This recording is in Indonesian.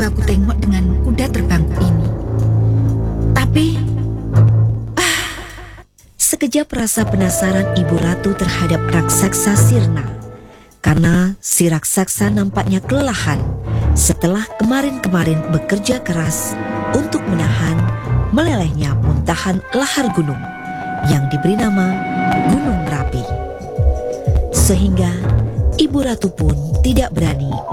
coba aku tengok dengan kuda terbangku ini. Tapi Sekejap rasa penasaran Ibu Ratu terhadap raksasa Sirna, karena si raksasa nampaknya kelelahan setelah kemarin-kemarin bekerja keras untuk menahan melelehnya muntahan lahar gunung yang diberi nama Gunung Merapi. Sehingga Ibu Ratu pun tidak berani